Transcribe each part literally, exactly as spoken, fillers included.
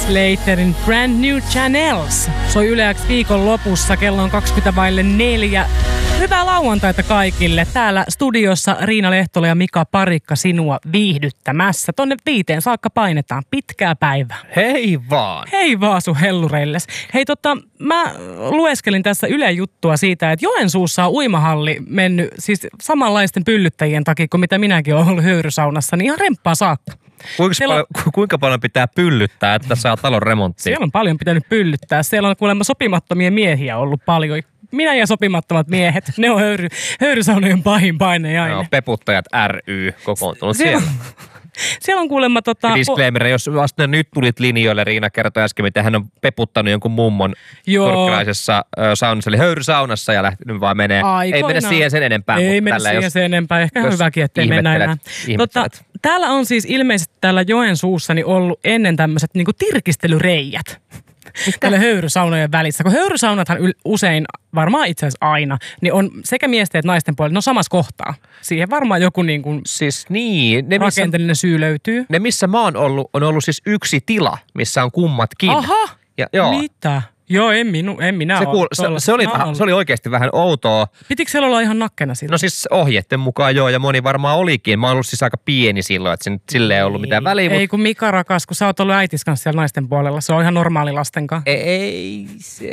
Slaterin Brand New Channels soi Yle X viikon lopussa. Kello on kaksikymmentä vaille neljä. Hyvää lauantaita kaikille. Täällä studiossa Riina Lehtola ja Mika Parikka sinua viihdyttämässä. Tonne viiteen saakka painetaan pitkää päivää. Hei vaan! Hei vaan sun hellureilles. Hei tota, mä lueskelin tässä Ylen juttua siitä, että Joensuussa on uimahalli mennyt siis samanlaisten pyllyttäjien takia kuin mitä minäkin olen ollut höyrysaunassa, niin ihan remppaa saakka. Kuinka, paljon, on, kuinka paljon pitää pyllyttää, että saa talon remonttia? Siellä on paljon pitänyt pyllyttää. Siellä on kuulemma sopimattomia miehiä ollut paljon. Minä ja sopimattomat miehet, ne on höyry, höyrysaunojen pahin paineaine. No, peputtajat ry kokoontunut siellä. siellä. Siellä on kuulemma tota... Disclaimer, jos vasta nyt tulit linjoille, Riina kertoi äsken, miten hän on peputtanut jonkun mummon turkkilaisessa saunassa, eli höyrysaunassa ja lähtenyt vaan menee. Aikoina. Ei mennä siihen sen enempää. Ei mennä siihen sen enempää, ehkä hyväkin, ettei mennä enää. Tota, täällä on siis ilmeisesti täällä Joensuussa niin ollut ennen tämmöiset niinku tirkistelyreijät. Täällä höyrysaunojen välissä, kun höyrysaunathan usein, varmaan itse asiassa aina, niin on sekä miesten että naisten puolella, ne on samassa kohtaa. Siihen varmaan joku niin kuin siis niin, ne rakenteellinen missä, syy löytyy. Ne missä mä oon ollut, on ollut siis yksi tila, missä on kummatkin. Aha, ja, joo. Mitä? Joo, en, minu, en minä se, kuul, se, se, oli vähän, se oli oikeasti vähän outoa. Pitikö siellä olla ihan nakkena siitä? No siis ohjeiden mukaan joo, ja moni varmaan olikin. Mä oon ollut siis aika pieni silloin, että sille ei ollut mitään väliä. Ei mutta... kun Mika rakas, kun sä oot ollut äitis kanssa siellä naisten puolella. Se on ihan normaali lasten kanssa. Ei, ei se...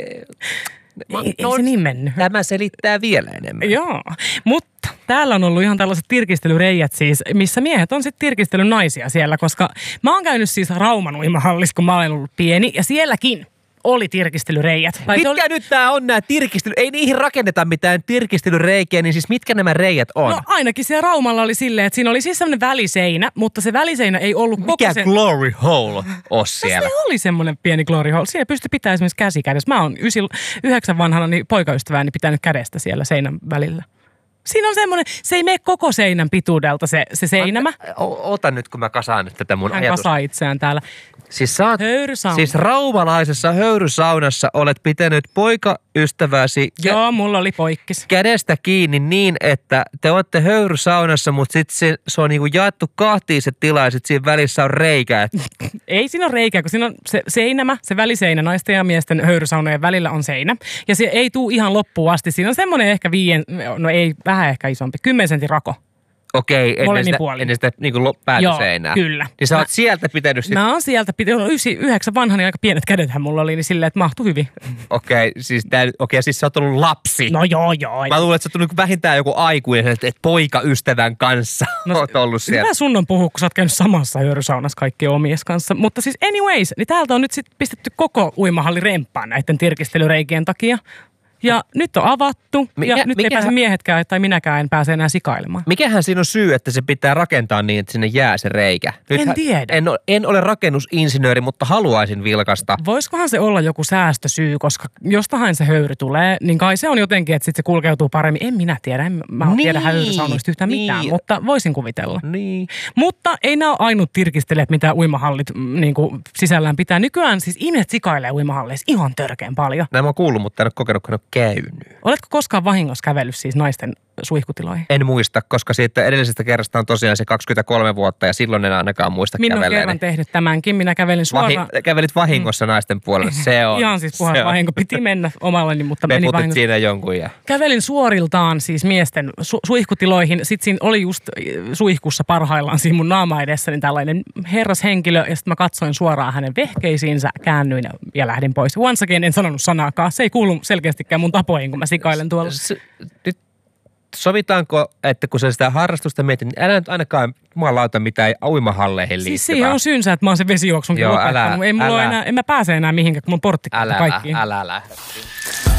Ei, no, ei se niin mennyt. Tämä selittää vielä enemmän. Joo, mutta täällä on ollut ihan tällaiset tirkistelyreijät siis, missä miehet on sitten tirkistellyt naisia siellä, koska mä oon käynyt siis Rauman uimahallissa, kun mä olen ollut pieni, ja sielläkin oli tirkistelyreijät. Mitkä oli... nyt tää on nää tirkistely... Ei niihin rakenneta mitään tirkistelyreikiä, niin siis mitkä nämä reijät on? No ainakin siellä Raumalla oli silleen, että siinä oli siis semmoinen väliseinä, mutta se väliseinä ei ollut Mikä koko sen... glory hole on siellä? No, se oli semmoinen pieni glory hole. Siellä pystyi pitämään esimerkiksi käsi kädessä. Mä oon ysi, yhdeksän vanhana niin poikaystävääni pitänyt kädestä siellä seinän välillä. Siinä on semmoinen, se ei mene koko seinän pituudelta se, se seinämä. Ota nyt, kun mä kasaan nyt tätä mun Hän ajatusta. kasaa itseään täällä. Siis sä oot, höyrysauna. Siis raumalaisessa höyrysaunassa olet pitänyt poikaystäväsi Joo, mulla oli poikkis. Kädestä kiinni niin, että te olette höyrysaunassa, mutta sitten se, se on niinku jaettu kahtiin se tila ja sitten siinä välissä on reikä. Ei siinä ole reikää, kun siinä on se seinämä, se väliseinä naisten ja miesten höyrysaunojen välillä on seinä. Ja se ei tule ihan loppuun asti. Siinä on semmoinen ehkä viien, no ei, vähän ehkä isompi, kymmen sentin rako. Okei, ennen sitä, ennen sitä niin kuin päätöseinää. Joo, kyllä. Niin sä oot mä, sieltä pitänyt sit... Mä oon sieltä pitänyt, ysi, yhdeksän vanha, niin aika pienet kädethän mulla oli, niin silleen, että mahtui hyvin. Okei, siis, okay, siis sä oot ollut lapsi. No joo, joo. Mä luulen, että sä oot tullut vähintään joku aikuinen, että poikaystävän kanssa no, oot ollut siellä. Mitä sun on puhua, kun sä oot käynyt samassa höyrysaunassa kaikkien omies kanssa. Mutta siis anyways, niin täältä on nyt sitten pistetty koko uimahalli remppaan näiden tirkistelyreikien takia. Ja nyt on avattu mikä, ja nyt ei pääse miehetkään tai minäkään en pääse enää sikailemaan. Mikähän siinä on syy, että se pitää rakentaa niin, että sinne jää se reikä? Nythän, en tiedä. En, en ole rakennusinsinööri, mutta haluaisin vilkasta. Voisikohan se olla joku säästösyy, koska jostahan se höyry tulee, niin kai se on jotenkin, että sitten se kulkeutuu paremmin. En minä tiedä, en mä niin, tiedä höyrysaunoista yhtään niin. mitään, mutta voisin kuvitella. Niin. Mutta ei nämä ole ainut tirkistelijät, mitä uimahallit niin kuin sisällään pitää. Nykyään siis ihmiset sikailee uimahalleissa ihan törkeän paljon. Nämä on kuullut, mutta en ole kokenut, kun käynyt. Oletko koskaan vahingossa kävellyt siis naisten suihkutiloihin? En muista, koska siitä edellisestä kerrasta on tosiaan se kaksikymmentäkolme vuotta ja silloin en ainakaan muista Minä käveleen. Minä olen kerran tehnyt tämänkin. Minä kävelin suoraan. Vahi- kävelit vahingossa mm. naisten puolella. Se on. Ihan siis puhas vahinko. Piti mennä omallani, mutta Me meni putit vahingossa. siinä jonkun ja... Kävelin suoriltaan siis miesten su- suihkutiloihin. Sitten siinä oli just suihkussa parhaillaan siinä mun naama edessäni tällainen herrashenkilö. Ja sitten mä katsoin suoraan hänen vehkeisiinsä, käännyin ja lähdin pois. Once again en sanonut sanaakaan. Se ei kuulu selkeästikään mun tapoihin, kun mä sikailen tuolla. S- nyt sovitaanko, että kun sä sitä harrastusta mietit, niin älä nyt ainakaan jumalauta mitään uimahalleihin liittyvää. Siis siihen on syynsä, että mä oon sen vesijuoksunkin Joo, lopettanut. älä, ei mulla älä, enää, en mä pääse enää mihinkään, kun mun portti älä, kaikkiin. Älä, älä, älä.